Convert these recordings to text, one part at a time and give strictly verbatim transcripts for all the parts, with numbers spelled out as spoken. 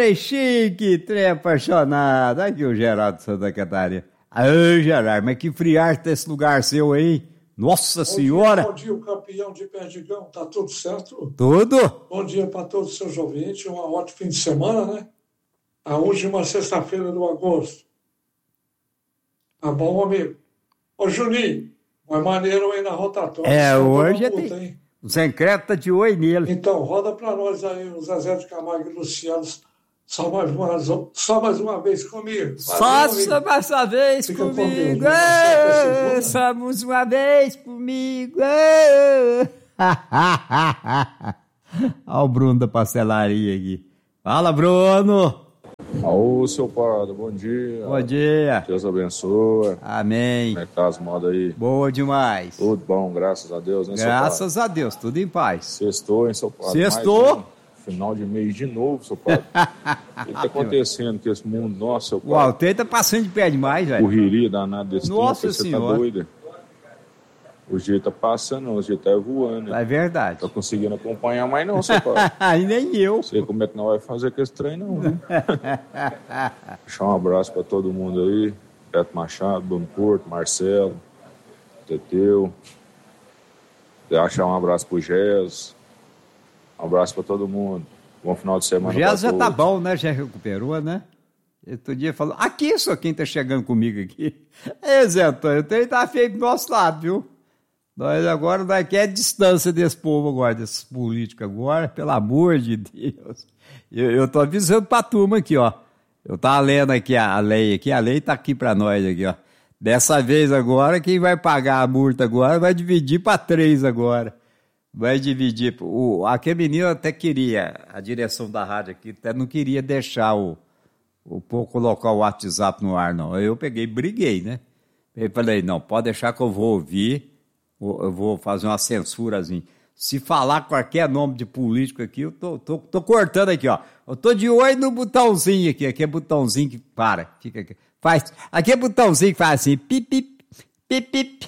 trem chique, trem apaixonado. Aqui o Geraldo de Santa Catarina. Ai, Geraldo, mas que friagem tem esse lugar seu aí. Nossa bom Senhora! Dia, bom dia, o campeão de Perdigão. Tá tudo certo? Tudo. Bom dia para todos os seus ouvintes. Um ótimo fim de semana, né? A última sexta-feira do agosto. Tá bom, amigo? Ô, Juninho, mas maneiro aí na rotatória. É, hoje puta, tem... hein? O Secreto tá de oi nele. Então, roda para nós aí, o Zezé de Camargo e Luciano. Só mais uma, só mais uma vez comigo. Só, só mais uma vez Fica comigo. É, só mais uma vez comigo. É. Olha o Bruno da pastelaria aqui. Fala, Bruno. Ô, seu Pardo, bom dia. Bom dia. Deus abençoe. Amém. Como é que tá as modas aí? Boa demais. Tudo bom, graças a Deus, né, Graças a Deus, tudo em paz. Sextou, hein, seu Pardo? Sextou. Final de mês de novo, seu Pardo. O que tá acontecendo com esse mundo nosso, seu Pardo? O Alteio tá passando de pé demais, velho. Correria danada desse Nossa tempo, você Senhora. tá doido? O jeito tá passando, o jeito tá voando. É verdade. Tá conseguindo acompanhar mais não, seu Pardo. E nem eu. Não sei como é que nós vamos fazer com esse trem, não, viu? Deixar um abraço pra todo mundo aí. Beto Machado, Bruno Porto, Marcelo, Teteu. Deixar um abraço pro Gés. Um abraço pra todo mundo. Bom final de semana. O Gés já tá bom, né? Já recuperou, né? Outro dia falou, aqui só quem tá chegando comigo aqui. É, Zé Antônio, o trem tá feio do nosso lado, viu? Nós agora nós quer distância desse povo agora, desses políticos agora, pelo amor de Deus. Eu, eu tô avisando pra turma aqui, ó. Eu tava lendo aqui a, a lei aqui, a lei tá aqui pra nós aqui, ó. Dessa vez agora, quem vai pagar a multa agora vai dividir pra três agora. Vai dividir. O, aquele menino até queria, a direção da rádio aqui, até não queria deixar o, o povo colocar o WhatsApp no ar, não. Eu peguei e briguei, né? Eu falei, não, pode deixar que eu vou ouvir. Eu vou fazer uma censurazinha. Se falar qualquer nome de político aqui, eu tô, tô, tô cortando aqui, ó. Eu tô de olho no botãozinho aqui. Aqui é botãozinho que para. Fica aqui. Faz. Aqui é botãozinho que faz assim. Pip, pip, pip, pip.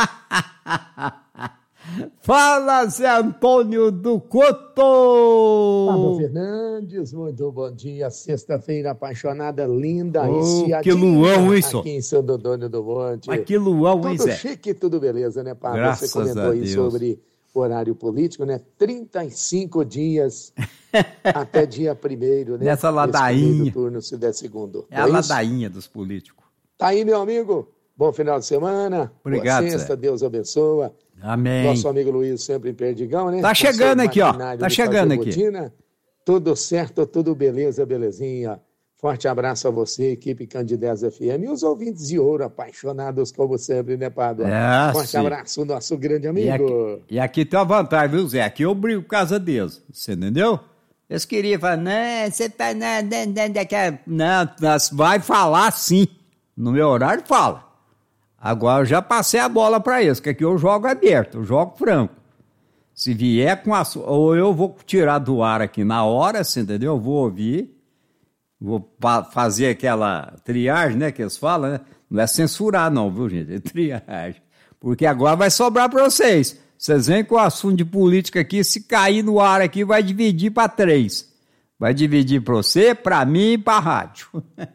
Fala, Zé Antônio do Couto! Pablo Fernandes, muito bom dia. Sexta-feira apaixonada, linda. Oh, que luão isso! Aqui em Santo Antônio do Monte. Mas que luão, hein, Tudo Zé? chique, tudo beleza, né, Pablo? Graças Você comentou a aí Deus. sobre horário político, né? trinta e cinco dias até dia primeiro, né? Nessa ladainha. Esse turno, se der segundo. É a ladainha dos políticos. Tá aí, meu amigo. Bom final de semana. Obrigado, Boa sexta, Zé. Deus abençoa. Amém. Nosso amigo Luiz sempre em Perdigão, né? Tá chegando aqui, ó. Tá chegando aqui. Botina. Tudo certo, tudo beleza, belezinha. Forte abraço a você, equipe Candidez F M e os ouvintes de ouro, apaixonados como sempre, né, Pablo? É, Forte sim. abraço, nosso grande E amigo. aqui, e aqui tem uma vantagem, viu, Zé? Aqui eu brigo por causa deles. Você entendeu? Eles queriam falar, não, você tá... Não, não, não, vai falar sim. No meu horário, fala. Agora eu já passei a bola para eles, que aqui eu jogo aberto, eu jogo franco. Se vier com a... Ou eu vou tirar do ar aqui na hora, você entendeu? Eu vou ouvir, vou pa- fazer aquela triagem, né, que eles falam, né? Não é censurar não, viu, gente? É triagem. Porque agora vai sobrar para vocês. Vocês vêm com o assunto de política aqui, se cair no ar aqui, vai dividir para três. Vai dividir para você, para mim e para a rádio.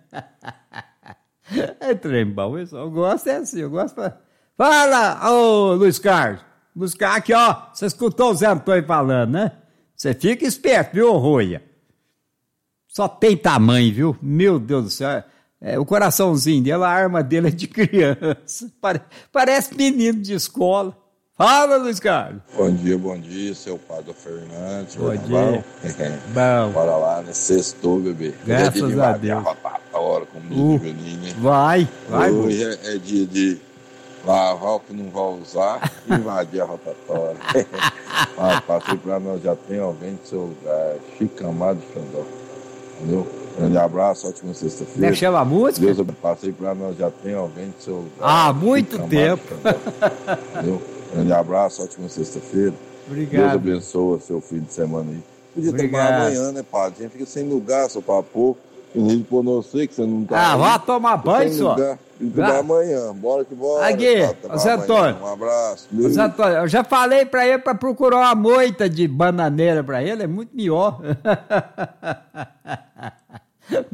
É trem bom, isso. Eu gosto é assim, eu gosto. Pra... Fala, ô Luiz Carlos. Luiz Carlos, aqui, ó. Você escutou o Zé Antônio falando, né? Você fica esperto, viu, Roia? Só tem tamanho, viu? Meu Deus do céu. É, o coraçãozinho dele, a arma dele é de criança. Pare... Parece menino de escola. Fala, Luiz Carlos. Bom dia, bom dia, seu Pablo Fernandes. Bom dia. Bom. Bora lá, né? Sextou, bebê. Graças é dia de a invadir Deus. A hora, como diz Uh, o Juninho, né? Vai, vai. Hoje é, é dia de lavar o que não vai usar e invadir a rotatória. Ah, passei pra nós, já tem alguém do seu lugar. Chico Amado Xandó. Entendeu? Grande abraço, ótima sexta-feira. Como é que chama a música? Deus abençoe. Passei pra nós, já tem alguém do seu lugar. Há muito Chico Amado tempo. Xandó. Entendeu? Grande abraço, ótima sexta-feira. Obrigado. Deus abençoe seu fim de semana aí. Podia Obrigado. tomar amanhã, né, padre? A gente fica sem lugar, só para pouco. E nem por você, que você não tá. Ah, aí. vá tomar banho, Sem só. lugar. E tomar Vá. amanhã. Bora que bora. Aqui, tá? Tomar Zé amanhã. Antônio. Um abraço. Ô, Zé Antônio, eu já falei pra ele pra procurar uma moita de bananeira pra ele, é muito melhor.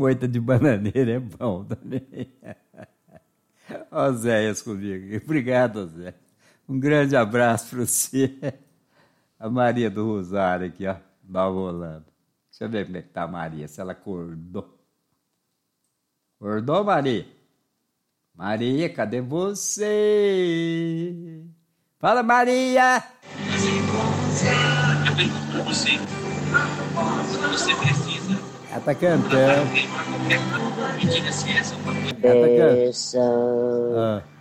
moita de bananeira é bom também. Ó, Zéias comigo. Obrigado, Zé. Um grande abraço para você. A Maria do Rosário aqui, ó, Nova Holanda. Deixa eu ver como é que tá a Maria, se ela acordou. Acordou, Maria? Maria, cadê você? Fala, Maria! Eu pergunto pra você. Você precisa. Ela tá cantando. Me diga se essa é uma Ela tá cantando. Ah.